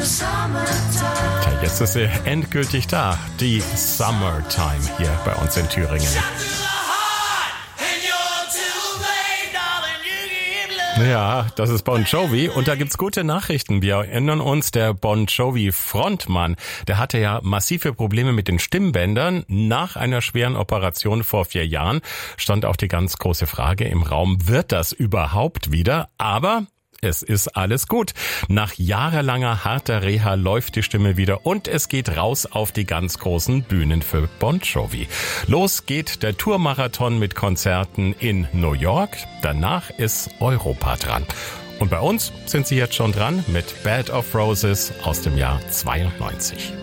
Tja, jetzt ist sie endgültig da, die Summertime hier bei uns in Thüringen. Ja, das ist Bon Jovi und da gibt's gute Nachrichten. Wir erinnern uns, der Bon Jovi Frontmann, der hatte ja massive Probleme mit den Stimmbändern. Nach einer schweren Operation vor 4 Jahren stand auch die ganz große Frage im Raum, wird das überhaupt wieder? Aber es ist alles gut. Nach jahrelanger harter Reha läuft die Stimme wieder und es geht raus auf die ganz großen Bühnen für Bon Jovi. Los geht der Tourmarathon mit Konzerten in New York. Danach ist Europa dran. Und bei uns sind sie jetzt schon dran mit Bed of Roses aus dem Jahr 92.